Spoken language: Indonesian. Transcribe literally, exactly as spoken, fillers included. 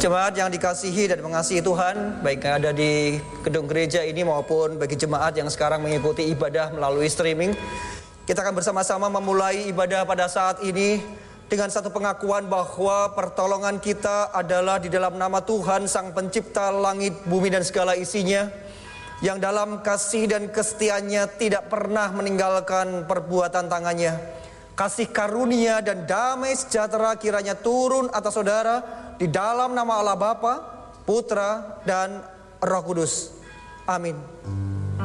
Jemaat yang dikasihi dan mengasihi Tuhan, baik yang ada di gedung gereja ini maupun bagi jemaat yang sekarang mengikuti ibadah melalui streaming, kita akan bersama-sama memulai ibadah pada saat ini dengan satu pengakuan bahwa pertolongan kita adalah di dalam nama Tuhan Sang Pencipta langit, bumi dan segala isinya, yang dalam kasih dan kesetiaannya tidak pernah meninggalkan perbuatan tangannya. Kasih karunia dan damai sejahtera kiranya turun atas saudara di dalam nama Allah Bapa, Putra, dan Roh Kudus. Amin.